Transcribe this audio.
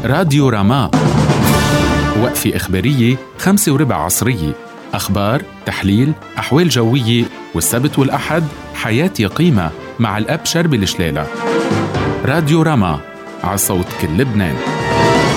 راديو رما، وقفة إخبارية 5:15 عصرية، أخبار، تحليل، أحوال جوية، والسبت والأحد حياتي قيمة مع الأب شربي الشلالة. راديو رما، على صوت كل لبنان.